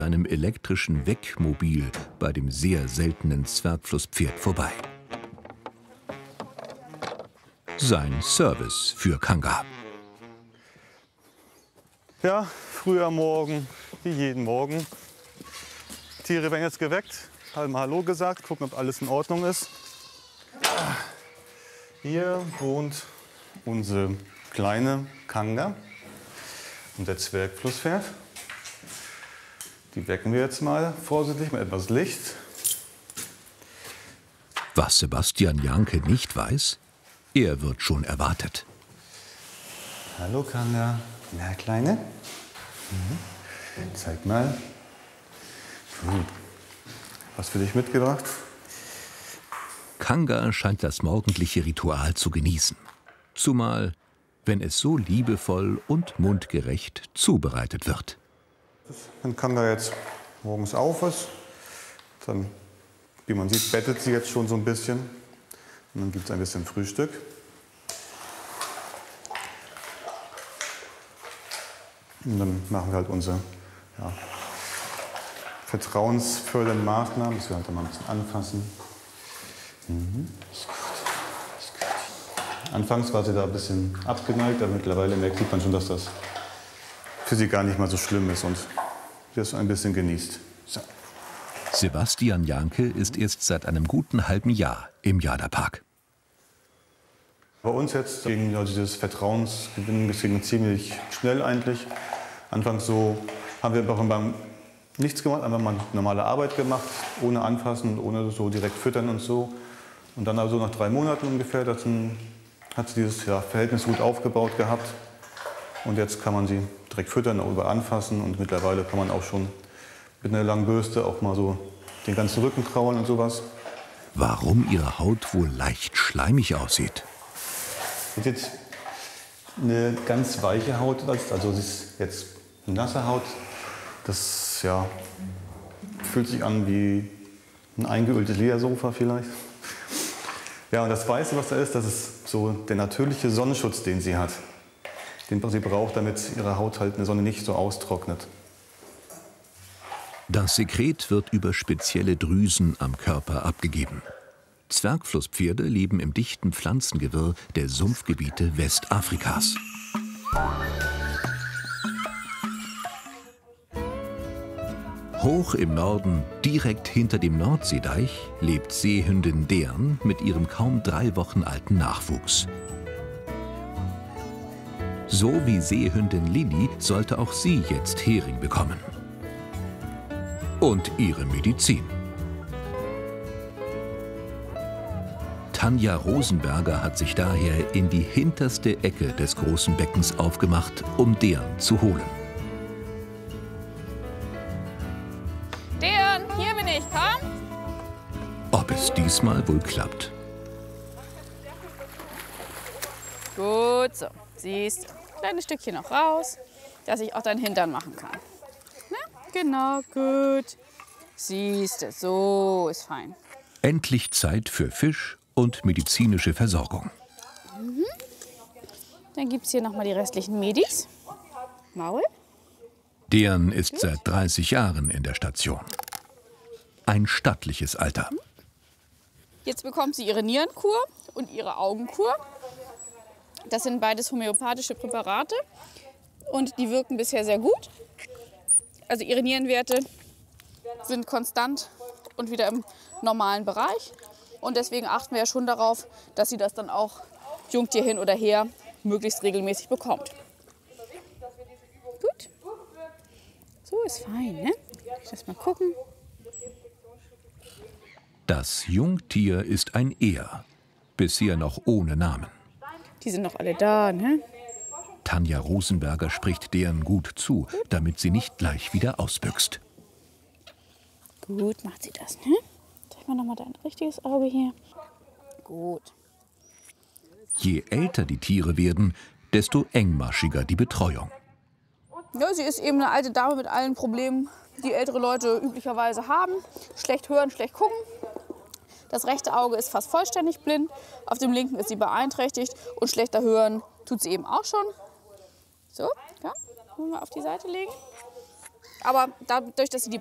einem elektrischen Weckmobil bei dem sehr seltenen Zwergflusspferd vorbei. Sein Service für Kanga. Ja, früh am Morgen, wie jeden Morgen. Tiere werden jetzt geweckt, haben Hallo gesagt, gucken, ob alles in Ordnung ist. Hier wohnt unsere kleine Kanga und der Zwergflusspferd. Die wecken wir jetzt mal vorsichtig mit etwas Licht. Was Sebastian Janke nicht weiß, er wird schon erwartet. Hallo Kanga. Na, Kleine? Zeig mal. Was für dich mitgebracht? Kanga scheint das morgendliche Ritual zu genießen. Zumal, wenn es so liebevoll und mundgerecht zubereitet wird. Wenn Kanga jetzt morgens auf ist, dann, wie man sieht, bettet sie jetzt schon so ein bisschen. Und dann gibt es ein bisschen Frühstück. Und dann machen wir halt unsere vertrauensfördernden Maßnahmen, dass wir halt mal ein bisschen anfassen. Ist gut. Ist gut. Anfangs war sie da ein bisschen abgeneigt, aber mittlerweile sieht man schon, dass das für sie gar nicht mal so schlimm ist und das ein bisschen genießt. So. Sebastian Janke ist erst seit einem guten halben Jahr im Jada-Park. Bei uns jetzt ging dieses Vertrauensgewinnen ziemlich schnell eigentlich. Anfangs so haben wir einfach nichts gemacht, einfach mal normale Arbeit gemacht, ohne anfassen und ohne so direkt füttern und so. Und dann also nach 3 Monaten ungefähr, hat sie dieses Verhältnis gut aufgebaut gehabt. Und jetzt kann man sie direkt füttern, auch über anfassen. Und mittlerweile kann man auch schon mit einer langen Bürste auch mal so den ganzen Rücken kraulen und sowas. Warum ihre Haut wohl leicht schleimig aussieht? Das ist jetzt eine ganz weiche Haut, also sie ist jetzt eine nasse Haut. Das fühlt sich an wie ein eingeöltes Ledersofa vielleicht. Ja, und das Weiße, was da ist, das ist so der natürliche Sonnenschutz, den sie hat. Den sie braucht, damit ihre Haut halt in der Sonne nicht so austrocknet. Das Sekret wird über spezielle Drüsen am Körper abgegeben. Zwergflusspferde leben im dichten Pflanzengewirr der Sumpfgebiete Westafrikas. Hoch im Norden, direkt hinter dem Nordseedeich, lebt Seehündin Dean mit ihrem kaum 3 Wochen alten Nachwuchs. So wie Seehündin Lilly sollte auch sie jetzt Hering bekommen. Und ihre Medizin. Tanja Rosenberger hat sich daher in die hinterste Ecke des großen Beckens aufgemacht, um Dean zu holen. Dean, hier bin ich, komm! Ob es diesmal wohl klappt? Gut, so, siehst du. Kleines Stückchen noch raus, dass ich auch deinen Hintern machen kann. Na, genau, gut. Siehst du, so ist fein. Endlich Zeit für Fisch und medizinische Versorgung. Dann gibt es hier noch mal die restlichen Medis. Maul. Dean ist seit 30 Jahren in der Station. Ein stattliches Alter. Jetzt bekommt sie ihre Nierenkur und ihre Augenkur. Das sind beides homöopathische Präparate und die wirken bisher sehr gut. Also ihre Nierenwerte sind konstant und wieder im normalen Bereich. Und deswegen achten wir ja schon darauf, dass sie das dann auch Jungtier hin oder her möglichst regelmäßig bekommt. Gut. So ist fein, ne? Lass mal gucken. Das Jungtier ist ein Er, bisher noch ohne Namen. Die sind noch alle da, ne? Tanja Rosenberger spricht Dean gut zu, damit sie nicht gleich wieder ausbüchst. Gut macht sie das, ne? Zeig mal nochmal dein richtiges Auge hier. Gut. Je älter die Tiere werden, desto engmaschiger die Betreuung. Ja, sie ist eben eine alte Dame mit allen Problemen, die ältere Leute üblicherweise haben. Schlecht hören, schlecht gucken. Das rechte Auge ist fast vollständig blind, auf dem linken ist sie beeinträchtigt und schlechter hören tut sie eben auch schon. So, ja, wollen wir auf die Seite legen. Aber dadurch, dass sie die